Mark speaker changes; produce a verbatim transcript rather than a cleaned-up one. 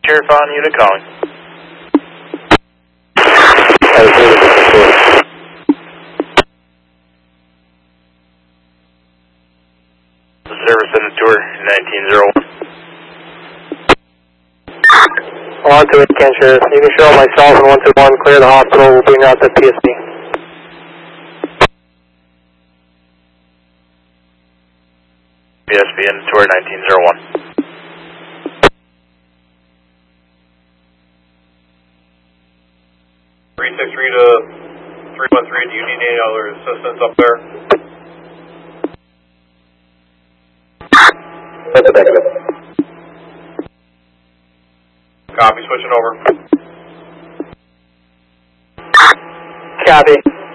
Speaker 1: Sheriff on unit calling. Service in the tour, nineteen oh one.
Speaker 2: On to it, Ken Sheriff. You can show myself and one two one, clear the hospital, we'll bring out the P S B.
Speaker 1: P S B in the tour, nineteen oh one.
Speaker 3: three six three to three one three, do you need any other assistance up there?
Speaker 2: That's a back of it.
Speaker 3: Copy, switching over.
Speaker 2: Copy.